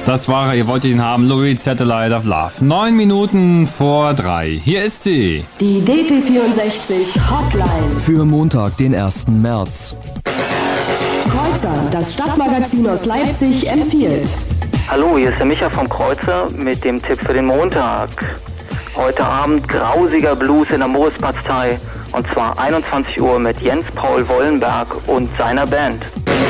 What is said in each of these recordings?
Das war er, ihr wolltet ihn haben, Louis Satellite of Love. 9 Minuten vor 3. Hier ist sie. Die DT64 Hotline. Für Montag, den 1. März. Kreuzer, das Stadtmagazin aus Leipzig, empfiehlt. Hallo, hier ist der Micha vom Kreuzer mit dem Tipp für den Montag. Heute Abend grausiger Blues in der Moritzbastei. Und zwar 21 Uhr mit Jens Paul Wollenberg und seiner Band.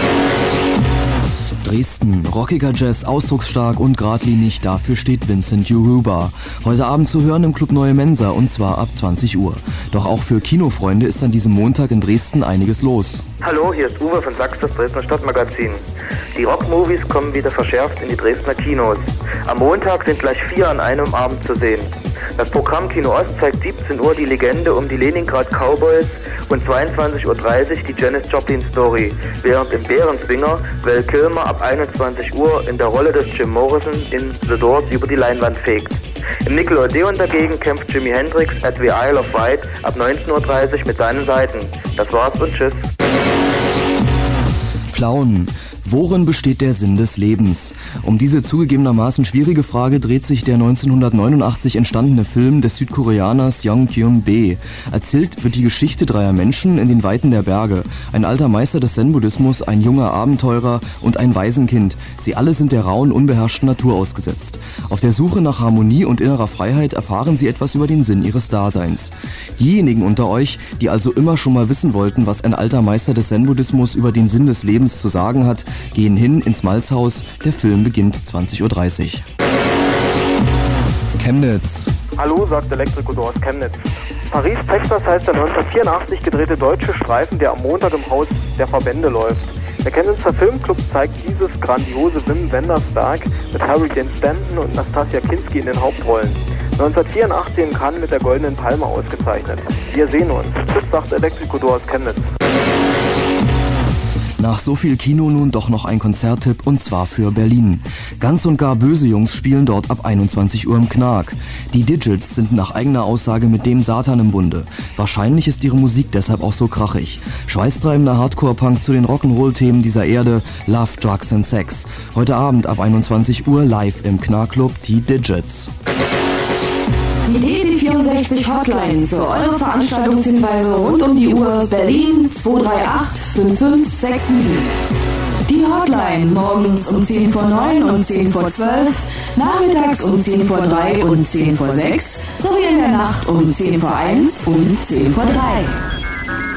Dresden, rockiger Jazz, ausdrucksstark und geradlinig, dafür steht Vincent Yoruba. Heute Abend zu hören im Club Neue Mensa und zwar ab 20 Uhr. Doch auch für Kinofreunde ist an diesem Montag in Dresden einiges los. Hallo, hier ist Uwe von Sachs, das Dresdner Stadtmagazin. Die Rockmovies kommen wieder verschärft in die Dresdner Kinos. Am Montag sind gleich 4 an einem Abend zu sehen. Das Programm Kino Ost zeigt 17 Uhr die Legende um die Leningrad Cowboys und 22:30 Uhr die Janis Joplin Story, während im Bärenzwinger Val Kilmer ab 21 Uhr in der Rolle des Jim Morrison in The Doors über die Leinwand fegt. Im Nickelodeon dagegen kämpft Jimi Hendrix at the Isle of Wight ab 19:30 Uhr mit seinen Seiten. Das war's und tschüss. Plauen. Worin besteht der Sinn des Lebens? Um diese zugegebenermaßen schwierige Frage dreht sich der 1989 entstandene Film des Südkoreaners Young Kyun-bae. Erzählt wird die Geschichte dreier Menschen in den Weiten der Berge. Ein alter Meister des Zen-Buddhismus, ein junger Abenteurer und ein Waisenkind. Sie alle sind der rauen, unbeherrschten Natur ausgesetzt. Auf der Suche nach Harmonie und innerer Freiheit erfahren sie etwas über den Sinn ihres Daseins. Diejenigen unter euch, die also immer schon mal wissen wollten, was ein alter Meister des Zen-Buddhismus über den Sinn des Lebens zu sagen hat, gehen hin ins Malzhaus. Der Film beginnt 20:30 Uhr. Chemnitz. Hallo, sagt Elektrico aus Chemnitz. Paris, Texas heißt der 1984 gedrehte deutsche Streifen, der am Montag im Haus der Verbände läuft. Der Chemnitzer Filmclub zeigt dieses grandiose Wim Wenders Werk mit Harry Dean Stanton und Nastassja Kinski in den Hauptrollen. 1984 in Cannes mit der Goldenen Palme ausgezeichnet. Wir sehen uns. Tschüss, sagt Elektrico aus Chemnitz. Nach so viel Kino nun doch noch ein Konzerttipp und zwar für Berlin. Ganz und gar böse Jungs spielen dort ab 21 Uhr im Knark. Die Digits sind nach eigener Aussage mit dem Satan im Bunde. Wahrscheinlich ist ihre Musik deshalb auch so krachig. Schweißtreibender Hardcore-Punk zu den Rock'n'Roll-Themen dieser Erde, Love, Drugs and Sex. Heute Abend ab 21 Uhr live im Knarkclub Die Digits. Die DT64 Hotline für eure Veranstaltungshinweise rund um die Uhr. Berlin 238 5567. Die Hotline morgens um 10 vor 9 und 10 vor 12, nachmittags um 10 vor 3 und 10 vor 6 sowie in der Nacht um 10 vor 1 und 10 vor 3.